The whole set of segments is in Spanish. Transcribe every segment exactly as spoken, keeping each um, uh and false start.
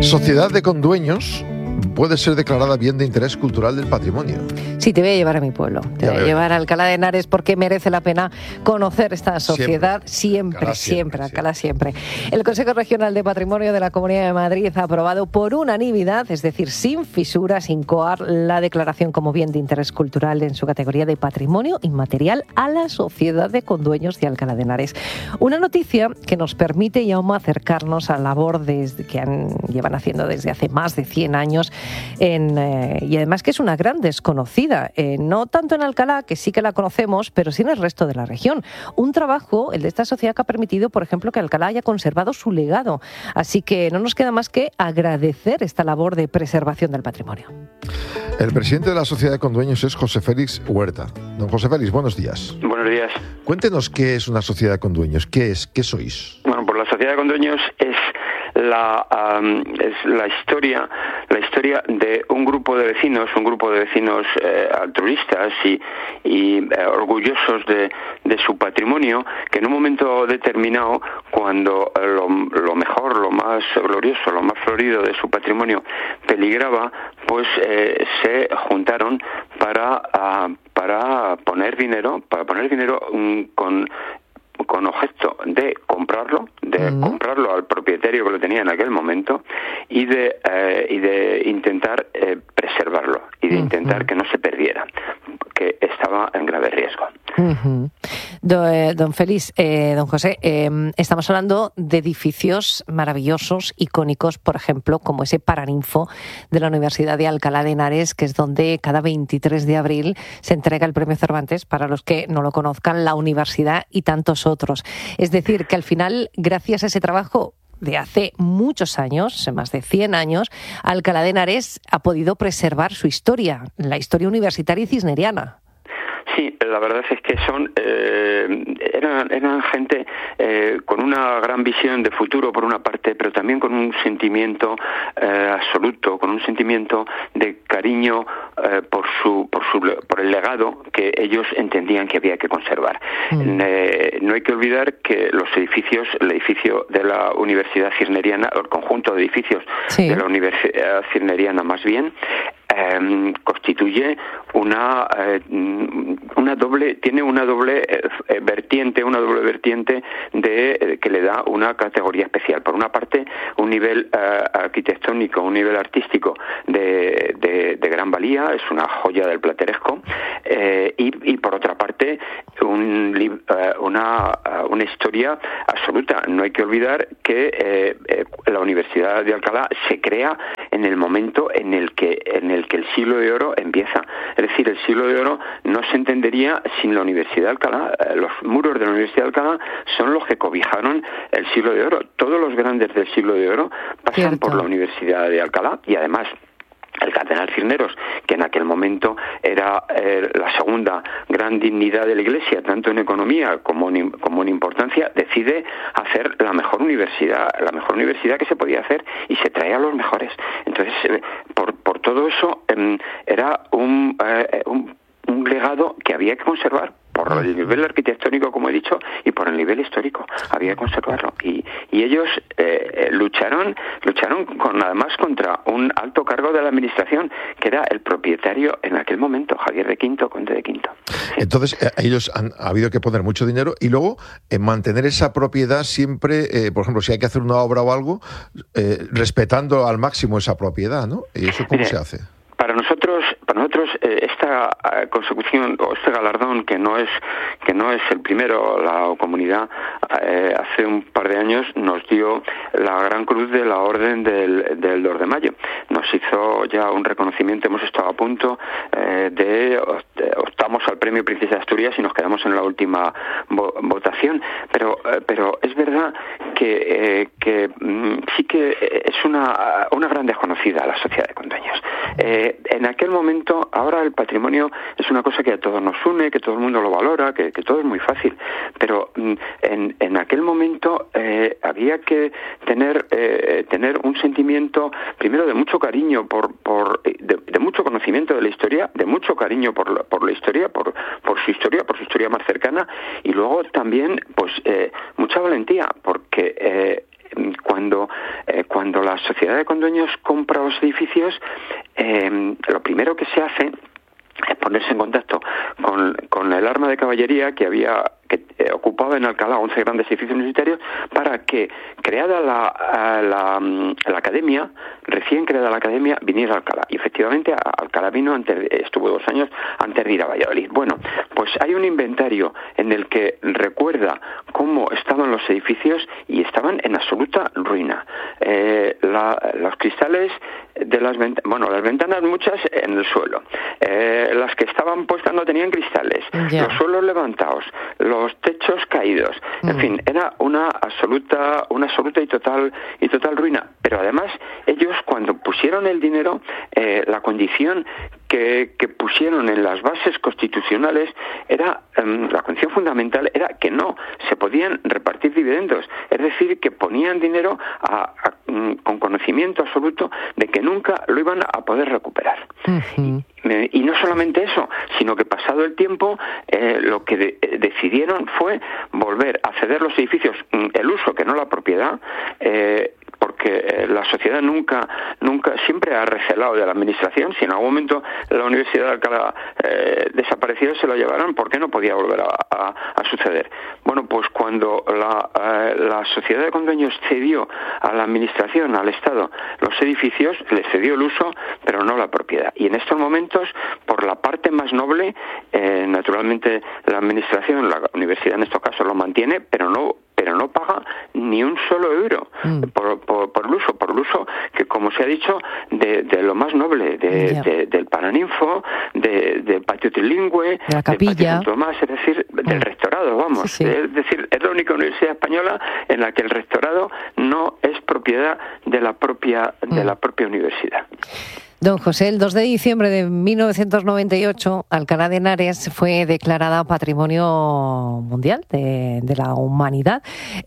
Sociedad de condueños puede ser declarada bien de interés cultural del patrimonio. Sí, te voy a llevar a mi pueblo, te Ya voy a veo. llevar a Alcalá de Henares porque merece la pena conocer esta sociedad siempre, Alcalá siempre, siempre, Alcalá siempre. El Consejo Regional de Patrimonio de la Comunidad de Madrid ha aprobado por unanimidad, es decir, sin fisuras, sin coar, la declaración como bien de interés cultural en su categoría de patrimonio inmaterial a la Sociedad de Condueños de Alcalá de Henares. Una noticia que nos permite, Jaume, acercarnos a la labor desde, que han, llevan haciendo desde hace más de cien años en, eh, y además que es una gran desconocida, eh, no tanto en Alcalá, que sí que la conocemos, pero sí en el resto de la región. Un trabajo, el de esta sociedad, que ha permitido, por ejemplo, que Alcalá haya conservado su legado. Así que no nos queda más que agradecer esta labor de preservación del patrimonio. El presidente de la Sociedad de Condueños es José Félix Huerta. Don José Félix, buenos días. Buenos días. Cuéntenos qué es una sociedad de condueños, qué es, qué sois. Bueno, pues la Sociedad de Condueños es la um, es la historia la historia de un grupo de vecinos, un grupo de vecinos eh, altruistas y, y eh, orgullosos de, de su patrimonio, que en un momento determinado, cuando eh, lo, lo mejor, lo más glorioso, lo más florido de su patrimonio peligraba, pues eh, se juntaron para uh, para poner dinero, para poner dinero um, con con objeto de comprarlo, de uh-huh. comprarlo al propietario que lo tenía en aquel momento y de eh, y de intentar eh, preservarlo y de uh-huh. intentar que no se perdiera, que estaba en grave riesgo. Uh-huh. Do, eh, don Félix, eh, don José, eh, estamos hablando de edificios maravillosos, icónicos, por ejemplo, como ese Paraninfo de la Universidad de Alcalá de Henares, que es donde cada veintitrés de abril se entrega el Premio Cervantes, para los que no lo conozcan, la universidad y tantos otros. Es decir, que al final, gracias a ese trabajo de hace muchos años, más de cien años, Alcalá de Henares ha podido preservar su historia, la historia universitaria y cisneriana. Sí, la verdad es que son eh, eran, eran gente eh, con una gran visión de futuro por una parte, pero también con un sentimiento eh, absoluto, con un sentimiento de cariño eh, por su por su por el legado que ellos entendían que había que conservar. Mm. Eh, no hay que olvidar que los edificios, el edificio de la Universidad Cisneriana, el conjunto de edificios sí. de la Universidad Cisneriana más bien, Eh, constituye una eh, una doble tiene una doble eh, vertiente una doble vertiente de eh, que le da una categoría especial. Por una parte, un nivel eh, arquitectónico, un nivel artístico de, de, de gran valía, es una joya del plateresco, eh, y, y por otra parte un, eh, una una historia absoluta. No hay que olvidar que eh, eh, la Universidad de Alcalá se crea en el momento en el que en el que el siglo de oro empieza. Es decir, el siglo de oro no se entendería sin la Universidad de Alcalá. Los muros de la Universidad de Alcalá son los que cobijaron el siglo de oro. Todos los grandes del siglo de oro pasan Cierto. por la Universidad de Alcalá, y además el cardenal Cisneros, que en aquel momento era eh, la segunda gran dignidad de la Iglesia, tanto en economía como en, como en importancia, decide hacer la mejor universidad, la mejor universidad que se podía hacer, y se trae a los mejores. Entonces, eh, por, por todo eso, eh, era un, eh, un, un legado que había que conservar. Por el nivel arquitectónico, como he dicho, y por el nivel histórico, había que conservarlo. Y, y ellos eh, lucharon, lucharon con, además contra un alto cargo de la administración, que era el propietario en aquel momento, Javier de Quinto, conde de Quinto. Entonces, eh, ellos han ha habido que poner mucho dinero y luego eh, mantener esa propiedad siempre, eh, por ejemplo, si hay que hacer una obra o algo, eh, respetando al máximo esa propiedad, ¿no? ¿Y eso cómo Mire, se hace? Para nosotros, para nosotros eh, esta eh, consecución o este galardón, que no es que no es el primero, la comunidad eh, hace un par de años nos dio la Gran Cruz de la Orden del, del dos de mayo. Nos hizo ya un reconocimiento, hemos estado a punto eh, de optamos al premio Princesa de Asturias y nos quedamos en la última vo, votación. Pero eh, pero es verdad que eh, que mm, sí que es una una gran desconocida la Sociedad de Condueños. Eh, en aquel momento, ahora el patrimonio es una cosa que a todos nos une, que todo el mundo lo valora, que, que todo es muy fácil, pero en, en aquel momento eh, había que tener eh, tener un sentimiento, primero, de mucho cariño por por de, de mucho conocimiento de la historia, de mucho cariño por la, por la historia, por por su historia, por su historia más cercana, y luego también pues eh, mucha valentía, porque eh, cuando, eh, cuando la sociedad de condueños compra los edificios, eh, lo primero que se hace es ponerse en contacto con, con el arma de caballería que había que eh, ocupaba en Alcalá once grandes edificios universitarios, para que, creada la, la, la academia, recién creada la academia, viniera a Alcalá. Y efectivamente a Alcalá vino, antes, estuvo dos años antes de ir a Valladolid. Bueno, pues hay un inventario en el que recuerda cómo estaban los edificios y estaban en absoluta ruina. Eh, la, los cristales de las ventanas, bueno, las ventanas muchas en el suelo. Eh, las que estaban puestas no tenían cristales. Yeah. Los suelos levantados, los techos caídos, en mm. fin, era una absoluta, una absoluta y total y total ruina. Pero además ellos, cuando pusieron el dinero, eh, la condición que, que pusieron en las bases constitucionales era um, la condición fundamental era que no se podían repartir dividendos, es decir, que ponían dinero a, a, um, con conocimiento absoluto de que nunca lo iban a poder recuperar. Uh-huh. y, y no solamente eso, sino que pasado el tiempo eh, lo que de, eh, decidieron fue volver a ceder los edificios, el uso que no la propiedad, eh, porque la sociedad nunca, nunca, siempre ha recelado de la administración. Si en algún momento la Universidad de Alcalá eh, desapareció, se lo llevaron, ¿por qué no podía volver a, a, a suceder? Bueno, pues cuando la, eh, la sociedad de condueños cedió a la administración, al Estado, los edificios, les cedió el uso, pero no la propiedad. Y en estos momentos, por la parte más noble, eh, naturalmente la administración, la universidad en estos casos lo mantiene, pero no pero no paga ni un solo euro mm. por, por, por el uso, por el uso que, como se ha dicho, de, de lo más noble, de, yeah. de, del Paraninfo, de, del patio trilingüe, de la capilla, del patio Tomás, es decir, del mm. rectorado, vamos. Sí, sí. Es decir, es la única universidad española en la que el rectorado no es propiedad de la propia, mm. de la propia universidad. Don José, el dos de diciembre de mil novecientos noventa y ocho, Alcalá de Henares fue declarada Patrimonio Mundial de, de la Humanidad.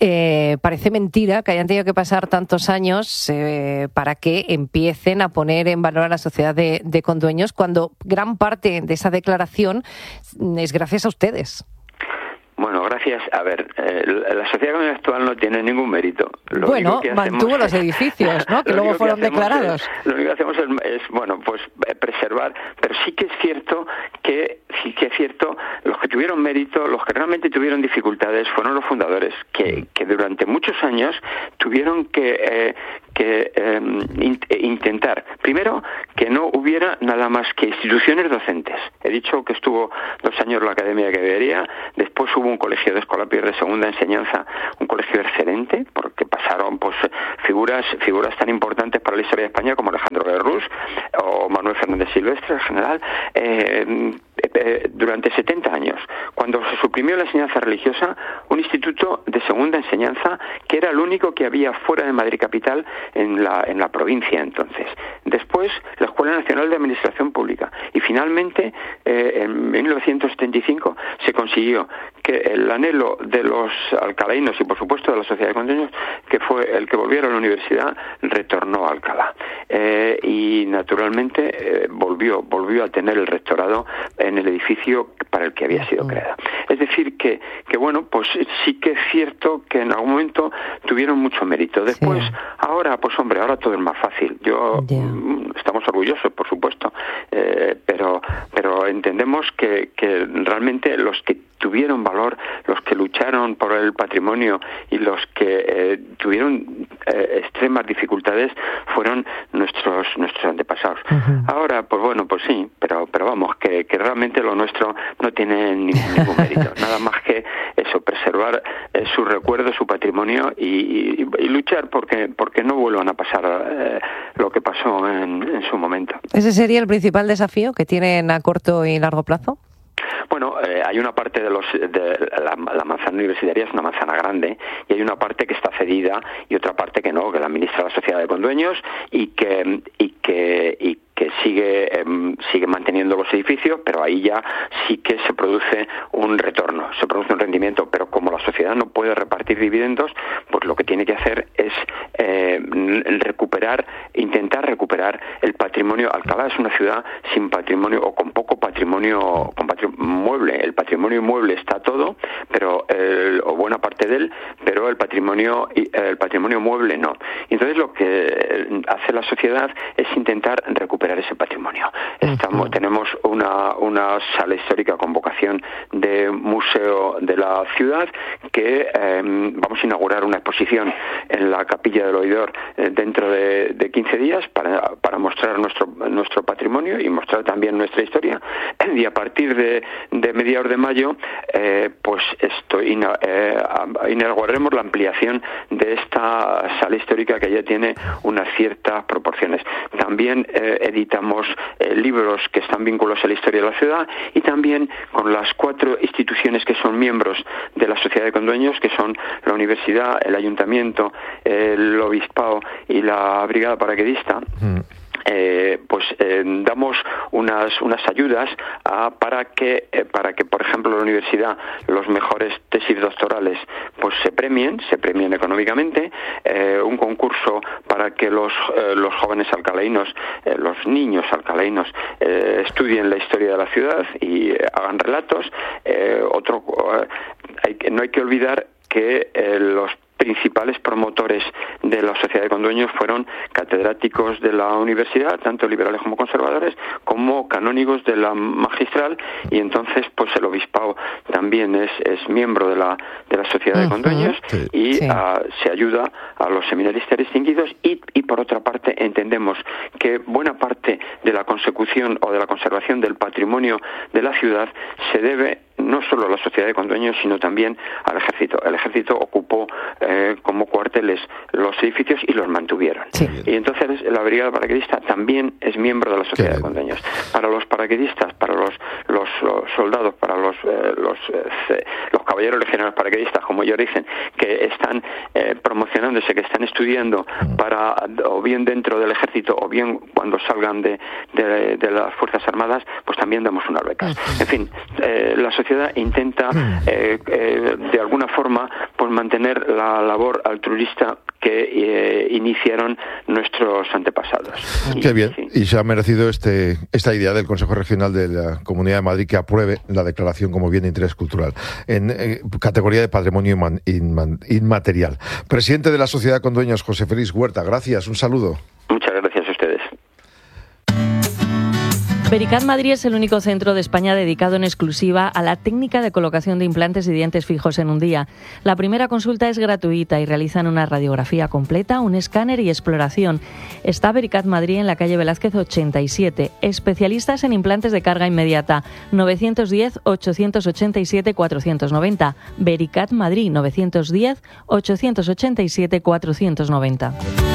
Eh, parece mentira que hayan tenido que pasar tantos años eh, para que empiecen a poner en valor a la sociedad de, de condueños, cuando gran parte de esa declaración es gracias a ustedes. Bueno, gracias. A ver, eh, la sociedad actual no tiene ningún mérito. Lo bueno, mantuvo los edificios, ¿no? Que luego fueron declarados. Es, lo único que hacemos es, es, bueno, pues preservar, pero sí que es cierto que, sí que es cierto, los que tuvieron mérito, los que realmente tuvieron dificultades, fueron los fundadores, que, que durante muchos años tuvieron que, eh, que eh, in, intentar, primero, que no hubiera nada más que instituciones docentes. He dicho que estuvo dos años la Academia de Caballería, después hubo un colegio de escolapios de segunda enseñanza, un colegio excelente, porque pasaron pues figuras figuras tan importantes para la historia de España como Alejandro Guerrús o Manuel Fernández Silvestre, en general, eh, eh, durante setenta años. Cuando se suprimió la enseñanza religiosa, un instituto de segunda enseñanza que era el único que había fuera de Madrid capital en la, en la provincia entonces. Después, la Escuela Nacional de Administración Pública. Y finalmente, eh, en mil novecientos setenta y cinco, se consiguió que el anhelo de los alcalaínos y, por supuesto, de la sociedad de condueños, que fue el que volviera a la universidad, retornó a Alcalá. Eh, y, naturalmente, eh, volvió volvió a tener el rectorado en el edificio para el que había sido creada. Es decir, que, que bueno, pues sí que es cierto que en algún momento tuvieron mucho mérito. Después, sí. ahora, pues hombre, ahora todo es más fácil. Yo yeah. Estamos orgullosos, por supuesto, eh, pero pero entendemos que, que realmente los que tuvieron valor, los que lucharon por el patrimonio y los que eh, tuvieron eh, extremas dificultades fueron nuestros nuestros antepasados. Uh-huh. Ahora, pues bueno, pues sí, pero pero vamos, que, que realmente lo nuestro no tiene ni, ningún mérito. Nada más que eso, preservar eh, su recuerdo, su patrimonio y, y, y luchar porque porque no vuelvan a pasar eh, lo que pasó en, en su momento. ¿Ese sería el principal desafío que tienen a corto y largo plazo? Bueno, eh, hay una parte de los de la, la manzana universitaria es una manzana grande y hay una parte que está cedida y otra parte que no, que la administra la sociedad de condueños y que y que y que sigue eh, sigue manteniendo los edificios, pero ahí ya sí que se produce un retorno, se produce un rendimiento, pero como la sociedad no puede repartir dividendos, pues lo que tiene que hacer es eh, eh, recuperar, intentar recuperar el patrimonio. Alcalá es una ciudad sin patrimonio o con poco patrimonio, con patrimonio mueble. El patrimonio inmueble está todo, pero el, o buena parte de él, pero el patrimonio el patrimonio mueble no. Y entonces lo que hace la sociedad es intentar recuperar ese patrimonio. Estamos, tenemos una, una sala histórica con vocación de museo de la ciudad que eh, vamos a inaugurar una exposición en la Capilla del Oidor eh, dentro de, de quince días para, para mostrar nuestro nuestro patrimonio y mostrar también nuestra historia. Y a partir de, de mediados de mayo eh, pues esto ina, eh, inauguraremos la ampliación de esta sala histórica que ya tiene unas ciertas proporciones. También eh, editamos eh, libros que están vinculados a la historia de la ciudad y también con las cuatro instituciones que son miembros de la Sociedad de Condueños, que son la Universidad, el Ayuntamiento, el Obispado y la Brigada Paracaidista. Mm. Eh, pues eh, damos unas unas ayudas a, para que eh, para que por ejemplo la universidad los mejores tesis doctorales pues se premien se premien económicamente, eh, un concurso para que los eh, los jóvenes alcalainos, eh, los niños alcalainos eh, estudien la historia de la ciudad y eh, hagan relatos. Eh, otro eh, hay que, no hay que olvidar que eh, los principales promotores de la Sociedad de Condueños fueron catedráticos de la universidad, tanto liberales como conservadores, como canónigos de la magistral, y entonces pues el obispado también es, es miembro de la de la Sociedad de Condueños. Uh-huh. y sí. uh, se ayuda a los seminaristas distinguidos y, y por otra parte entendemos que buena parte de la consecución o de la conservación del patrimonio de la ciudad se debe no solo a la Sociedad de Condueños, sino también al Ejército. El Ejército ocupó eh, como cuarteles los edificios y los mantuvieron. Sí. Y entonces la Brigada Paracaidista también es miembro de la Sociedad de Condueños. Para los paracaidistas, para los, los, los soldados, para los eh, los, eh, los caballeros legionarios paracaidistas, como ellos dicen, que están eh, promocionándose, que están estudiando para, o bien dentro del Ejército, o bien cuando salgan de, de, de las Fuerzas Armadas, pues también damos unas becas. En fin, eh, la sociedad intenta eh, eh, de alguna forma pues mantener la labor altruista que eh, iniciaron nuestros antepasados. Qué bien, sí. Y se ha merecido este esta idea del Consejo Regional de la Comunidad de Madrid que apruebe la declaración como bien de interés cultural en eh, categoría de patrimonio inman, inman, inmaterial. Presidente de la Sociedad de Condueños, José Félix Huerta, gracias, un saludo. Muchas gracias a ustedes. Vericat Madrid es el único centro de España dedicado en exclusiva a la técnica de colocación de implantes y dientes fijos en un día. La primera consulta es gratuita y realizan una radiografía completa, un escáner y exploración. Está Vericat Madrid en la calle Velázquez ochenta y siete. Especialistas en implantes de carga inmediata. nueve uno cero, ocho ocho siete, cuatro nueve cero. Vericat Madrid nueve uno cero, ocho ocho siete, cuatro nueve cero.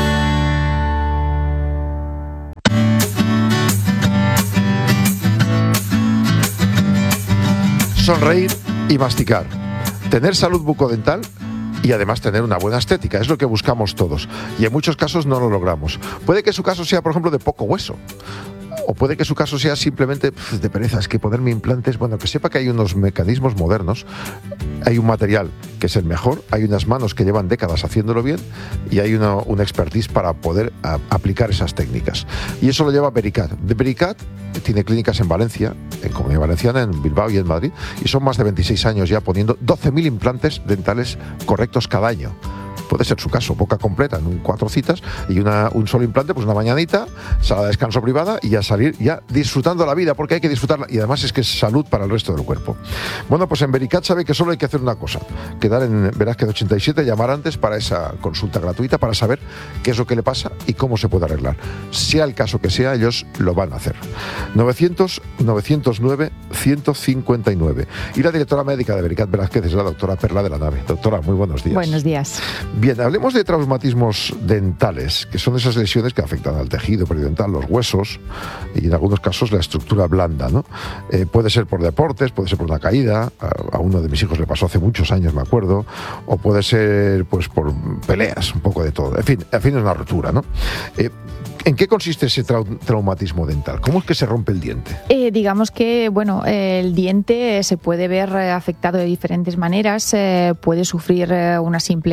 Sonreír y masticar, tener salud bucodental y además tener una buena estética, es lo que buscamos todos y en muchos casos no lo logramos. Puede que su caso sea, por ejemplo, de poco hueso, o puede que su caso sea simplemente pff, de pereza, es que ponerme implantes, bueno, que sepa que hay unos mecanismos modernos, hay un material que es el mejor, hay unas manos que llevan décadas haciéndolo bien y hay una, una expertise para poder a, aplicar esas técnicas. Y eso lo lleva Vericat. De Vericat tiene clínicas en Valencia, en Comunidad Valenciana, en Bilbao y en Madrid, y son más de veintiséis años ya poniendo doce mil implantes dentales correctos cada año. Puede ser su caso, boca completa en un, cuatro citas y una, un solo implante, pues una mañanita, sala de descanso privada y a salir ya disfrutando la vida, porque hay que disfrutarla y además es que es salud para el resto del cuerpo. Bueno, pues en Vericat sabe que solo hay que hacer una cosa, quedar en Velázquez ochenta y siete, llamar antes para esa consulta gratuita para saber qué es lo que le pasa y cómo se puede arreglar. Sea el caso que sea, ellos lo van a hacer. novecientos, novecientos nueve, ciento cincuenta y nueve. Y la directora médica de Vericat Velázquez es la doctora Perla de la Nave. Doctora, muy buenos días. Buenos días. Bien, hablemos de traumatismos dentales, que son esas lesiones que afectan al tejido periodontal, los huesos y en algunos casos la estructura blanda, ¿no? Eh, puede ser por deportes, puede ser por una caída, a, a uno de mis hijos le pasó hace muchos años, me acuerdo, o puede ser pues por peleas, un poco de todo. En fin, en fin es una rotura, ¿no? Eh, ¿En qué consiste ese trau- traumatismo dental? ¿Cómo es que se rompe el diente? Eh, digamos que, bueno, el diente se puede ver afectado de diferentes maneras. Eh, puede sufrir una simple con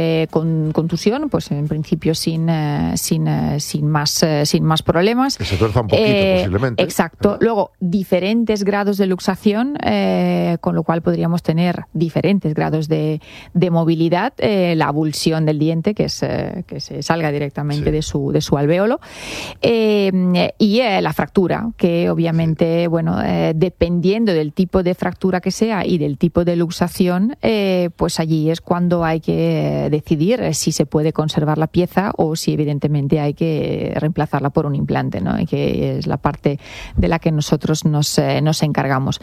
con contusión, pues en principio sin, eh, sin, eh, sin, más, eh, sin más problemas. Que se tuerza un poquito, eh, posiblemente. Exacto. Luego, diferentes grados de luxación, eh, con lo cual podríamos tener diferentes grados de, de movilidad, eh, la avulsión del diente, que es eh, que se salga directamente sí. de, su, de su alvéolo, eh, y eh, la fractura, que obviamente, sí. bueno, eh, dependiendo del tipo de fractura que sea y del tipo de luxación, eh, pues allí es cuando hay que decidir si se puede conservar la pieza o si evidentemente hay que reemplazarla por un implante, ¿no? Y que es la parte de la que nosotros nos, eh, nos encargamos.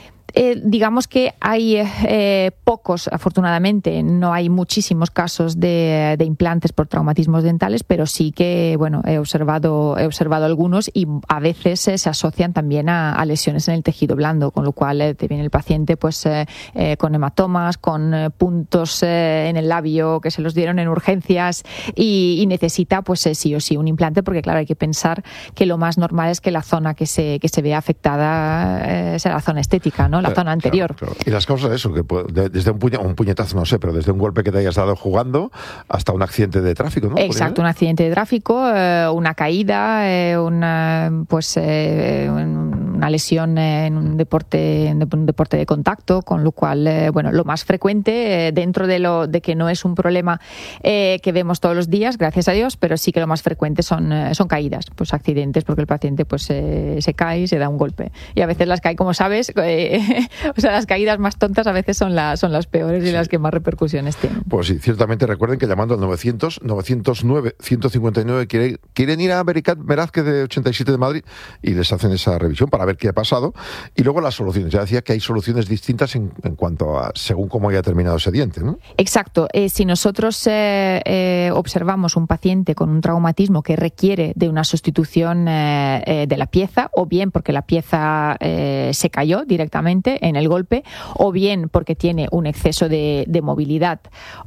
Eh, digamos que hay eh, pocos, afortunadamente, no hay muchísimos casos de, de implantes por traumatismos dentales, pero sí que, bueno, he observado, he observado algunos y a veces eh, se asocian también a, a lesiones en el tejido blando, con lo cual eh, te viene el paciente pues eh, eh, con hematomas, con eh, puntos eh, en el labio que se los dieron en urgencias y, y necesita pues eh, sí o sí un implante, porque claro, hay que pensar que lo más normal es que la zona que se, que se vea afectada eh, sea la zona estética, ¿no? La zona anterior. Claro, claro. Y las causas de eso, que de, desde un, puña, un puñetazo, no sé, pero desde un golpe que te hayas dado jugando hasta un accidente de tráfico, ¿no? Exacto, un accidente de tráfico, eh, una caída, eh, una, pues, eh, una lesión en un deporte, en un deporte de contacto, con lo cual, eh, bueno, lo más frecuente, eh, dentro de lo de que no es un problema eh, que vemos todos los días, gracias a Dios, pero sí que lo más frecuente son, eh, son caídas, pues accidentes, porque el paciente pues eh, se cae y se da un golpe. Y a veces las cae, como sabes, eh, o sea, las caídas más tontas a veces son, la, son las peores y sí. las que más repercusiones tienen. Pues sí, ciertamente recuerden que llamando al novecientos, novecientos nueve, ciento cincuenta y nueve quieren, quieren ir a Vericat Velázquez de ochenta y siete de Madrid y les hacen esa revisión para ver qué ha pasado. Y luego las soluciones. Ya decía que hay soluciones distintas en, en cuanto a según cómo haya terminado ese diente, ¿no? Exacto. Eh, si nosotros eh, eh, observamos un paciente con un traumatismo que requiere de una sustitución eh, eh, de la pieza, o bien porque la pieza eh, se cayó directamente en el golpe, o bien porque tiene un exceso de, de movilidad,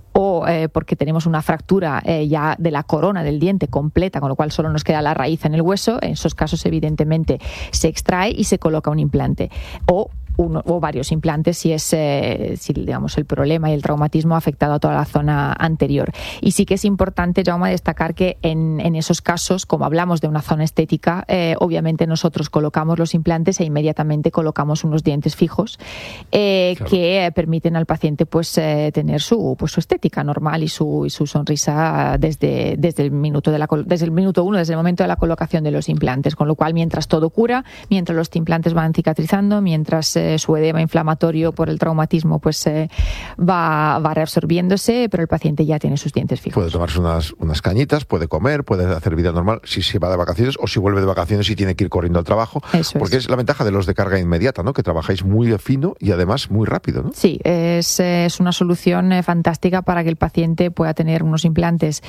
o eh, porque tenemos una fractura eh, ya de la corona del diente completa, con lo cual solo nos queda la raíz en el hueso. En esos casos, evidentemente, se extrae y se coloca un implante. O Uno, o varios implantes si es eh, si digamos el problema y el traumatismo ha afectado a toda la zona anterior. Y sí que es importante, Jaume, destacar que en, en esos casos, como hablamos de una zona estética, eh, obviamente nosotros colocamos los implantes e inmediatamente colocamos unos dientes fijos eh, claro. que eh, permiten al paciente pues eh, tener su pues su estética normal y su y su sonrisa desde desde el minuto de la desde el minuto uno, desde el momento de la colocación de los implantes. Con lo cual, mientras todo cura, mientras los implantes van cicatrizando, mientras eh, su edema inflamatorio por el traumatismo pues eh, va, va reabsorbiéndose, pero el paciente ya tiene sus dientes fijos. Puede tomarse unas, unas cañitas, puede comer, puede hacer vida normal si se va de vacaciones o si vuelve de vacaciones y tiene que ir corriendo al trabajo. Eso porque es. es la ventaja de los de carga inmediata, ¿no? Que trabajáis muy fino y además muy rápido, ¿no? Sí, es, es una solución eh, fantástica para que el paciente pueda tener unos implantes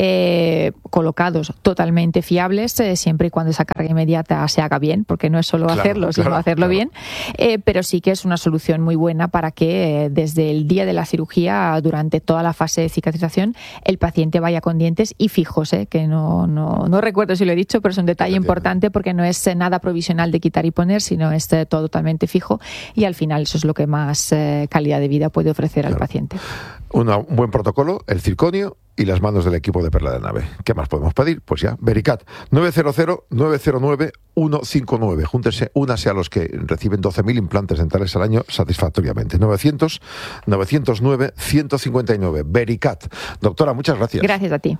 eh, colocados totalmente fiables, eh, siempre y cuando esa carga inmediata se haga bien, porque no es solo claro, hacerlo, sino claro, hacerlo claro. bien. Eh, pero sí que es una solución muy buena para que eh, desde el día de la cirugía, durante toda la fase de cicatrización, el paciente vaya con dientes y fijos, eh, que no, no, no recuerdo si lo he dicho, pero es un detalle importante porque no es eh, nada provisional de quitar y poner, sino es eh, todo totalmente fijo y al final eso es lo que más eh, calidad de vida puede ofrecer claro. al paciente. Una, un buen protocolo, el circonio y las manos del equipo de Perla de Nave. ¿Qué más podemos pedir? Pues ya, Vericat, nueve cero cero, nueve cero nueve, uno cinco nueve. Júntense, únase a los que reciben doce mil implantes dentales al año satisfactoriamente. novecientos, novecientos nueve, ciento cincuenta y nueve. Vericat. Doctora, muchas gracias. Gracias a ti.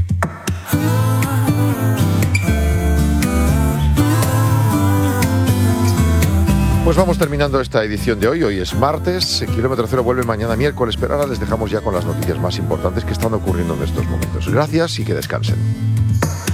Pues vamos terminando esta edición de hoy. Hoy es martes, Kilómetro Cero vuelve mañana miércoles, pero ahora les dejamos ya con las noticias más importantes que están ocurriendo en estos momentos. Gracias y que descansen.